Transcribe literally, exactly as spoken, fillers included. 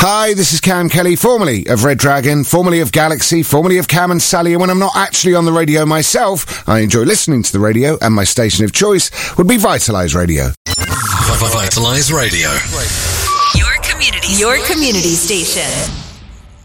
Hi, this is Cam Kelly, formerly of Red Dragon, formerly of Galaxy, formerly of Cam and Sally, and when I'm not actually on the radio myself, I enjoy listening to the radio, and my station of choice would be Vitalise Radio. Vitalise Radio. Your community, your community station.